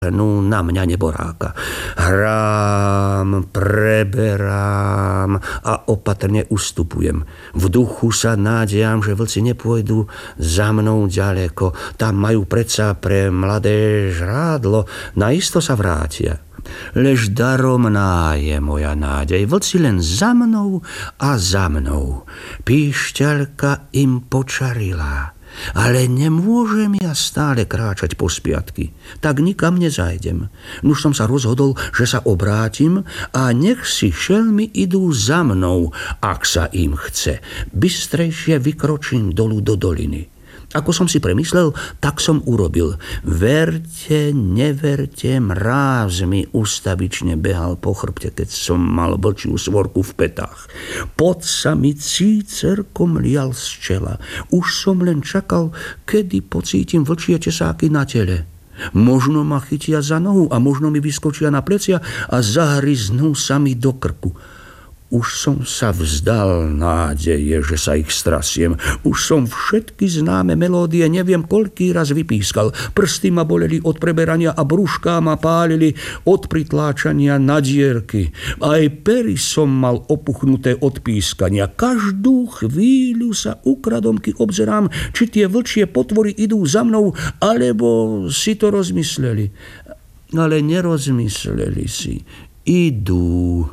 na mňa neboráka. Hrám, preberám a opatrne ustupujem. V duchu sa nádejam, že vlci nepôjdu za mnou ďaleko. Tam majú predsa pre mladé žrádlo. Naisto sa vrátia. Lež daromná je moja nádej. Vlci len za mnou a za mnou. Píšťalka im počarila. Ale nemôžem ja stále kráčať po spiatky. Tak nikam nezajdem. Nuž som sa rozhodol, že sa obrátim a nech si šelmy idú za mnou, ak sa im chce. Bystrejšie vykročím dolu do doliny. Ako som si premyslel, tak som urobil. Verte, neverte, mráz mi ustavične behal po chrbte, keď som mal vlčiu svorku v petách. Pot sa mi cícerkom lial z čela. Už som len čakal, kedy pocítim vlčie tesáky na tele. Možno ma chytia za nohu a možno mi vyskočia na plecia a zahryznú sa mi do krku. Už som sa vzdal nádeje, že sa ich strasiem. Už som všetky známe melódie neviem koľký raz vypískal. Prsty ma boleli od preberania a brúšká ma pálili od pritláčania na dierky. Aj pery som mal opuchnuté od pískania. Každú chvíľu sa ukradomky obzerám, či tie vlčie potvory idú za mnou, alebo si to rozmysleli. Ale nerozmysleli si. Idú.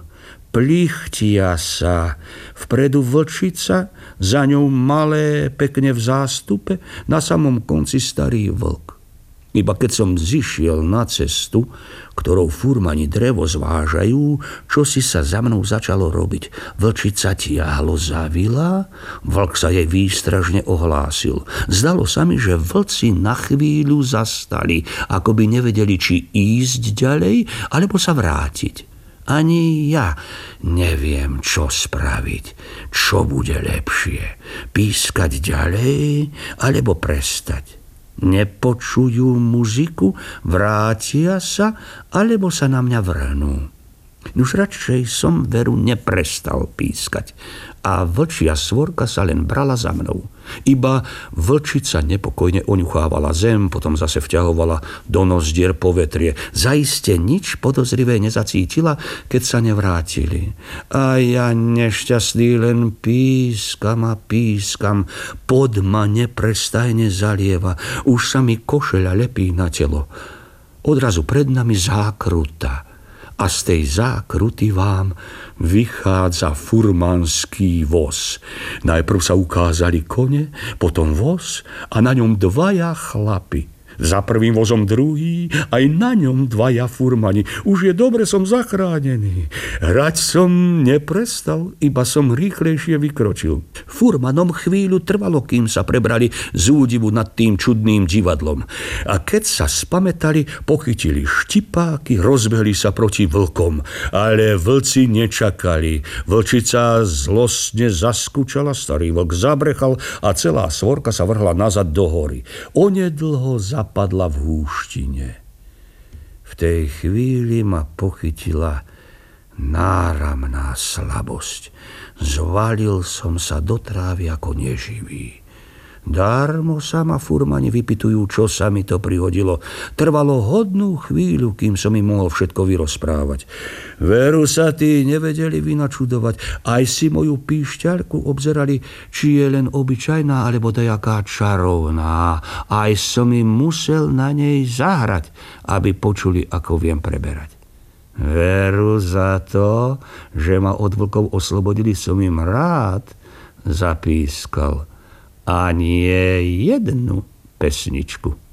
Plichtia sa. Vpredu vlčica, za ňou malé, pekne v zástupe, na samom konci starý vlk. Iba keď som zišiel na cestu, ktorou furmani drevo zvážajú, čo si sa za mnou začalo robiť. Vlčica tiahlo zavila, vlk sa jej výstražne ohlásil. Zdalo sa mi, že vlci na chvíľu zastali, ako by nevedeli, či ísť ďalej, alebo sa vrátiť. Ani ja neviem, čo spraviť, čo bude lepšie. Pískať ďalej, alebo prestať. Nepočujú muziku, vrátia sa, alebo sa na mňa vrhnú. Už radšej som veru neprestal pískať a vlčia svorka sa len brala za mnou. Iba vlčica nepokojne oňuchávala zem, potom zase vťahovala do nozdier povetrie. Zaiste nič podozrivé nezacítila, keď sa nevrátili. A ja nešťastný len pískam a pískam. Pod ma neprestajne zalieva. Už sa mi košeľa lepí na telo. Odrazu pred nami zákruta. A z tej zákruty vám vychádza furmanský voz. Najprv sa ukázali kone, potom voz a na ňom dvaja chlapi. Za prvým vozom druhý, aj na ňom dvaja furmani. Už je dobre, som zachránený. Hrať som neprestal, iba som rýchlejšie vykročil. Furmanom chvíľu trvalo, kým sa prebrali z údivu nad tým čudným divadlom. A keď sa spamätali, pochytili štipáky, rozbehli sa proti vlkom. Ale vlci nečakali. Vlčica zlostne zaskučala, starý vlk zabrechal a celá svorka sa vrhla nazad do hory. Onedlho zapadla v húštine. V tej chvíli ma pochytila náramná slabosť. Zvalil som sa do trávy ako neživý. Darmo sa ma furmani vypytujú, čo sa mi to prihodilo. Trvalo hodnú chvíľu, kým som im mohol všetko vyrozprávať. Veru sa tí nevedeli vynačudovať. Aj si moju píšťalku obzerali, či je len obyčajná, alebo dajaká čarovná. Aj som im musel na nej zahrať, aby počuli, ako viem preberať. Veru za to, že ma od vlkov oslobodili, som im rád zapískal. A nie jednu pesničku.